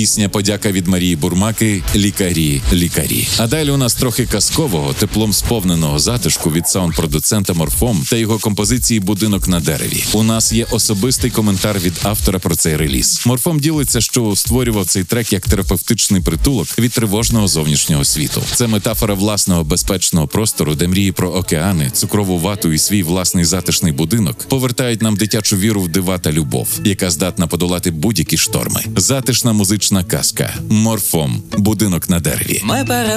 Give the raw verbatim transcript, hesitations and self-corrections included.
Пісня «Подяка» від Марії Бурмаки «Лікарі, лікарі». А далі у нас трохи казкового, теплом сповненого затишку від саунд-продуцента Морфом та його композиції «Будинок на дереві». У нас є особистий коментар від автора про цей реліз. Морфом ділиться, що створював цей трек як терапевтичний притулок від тривожного зовнішнього світу. Це метафора власного безпечного простору, де мрії про океани, цукрову вату і свій власний затишний будинок повертають нам дитячу віру в дива та любов, яка здатна подолати будь-які шторми. Затишна музична казка. Морфом. «Будинок на дереві».